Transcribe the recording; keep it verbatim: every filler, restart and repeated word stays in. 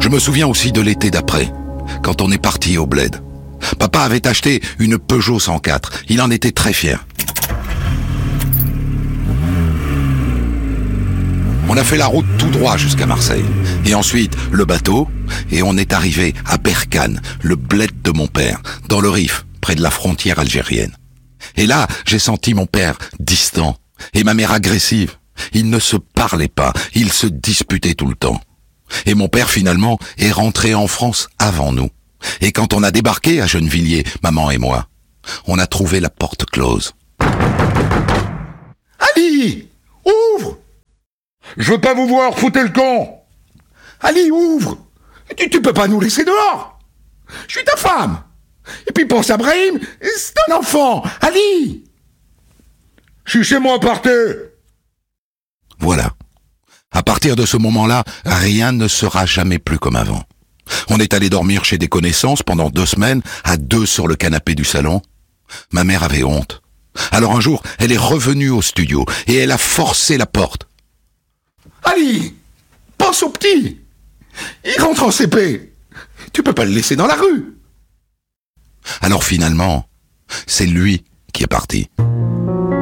Je me souviens aussi de l'été d'après, quand on est parti au bled. Papa avait acheté une Peugeot cent quatre, il en était très fier. On a fait la route tout droit jusqu'à Marseille, et ensuite le bateau, et on est arrivé à Berkane, le bled de mon père, dans le Rif, près de la frontière algérienne. Et là, j'ai senti mon père distant, et ma mère agressive. Ils ne se parlaient pas, ils se disputaient tout le temps. Et mon père, finalement, est rentré en France avant nous. Et quand on a débarqué à Gennevilliers, maman et moi, on a trouvé la porte close. Ali, ouvre! Je veux pas vous voir, foutez le camp! Ali, ouvre! Tu, tu peux pas nous laisser dehors! Je suis ta femme! Et puis pense à Brahim, c'est un enfant! Ali! Je suis chez moi, partez! Voilà. À partir de ce moment-là, rien ne sera jamais plus comme avant. On est allé dormir chez des connaissances pendant deux semaines, à deux sur le canapé du salon. Ma mère avait honte. Alors un jour, elle est revenue au studio et elle a forcé la porte. Ali, pense au petit. Il rentre en C P. Tu peux pas le laisser dans la rue. Alors finalement, c'est lui qui est parti.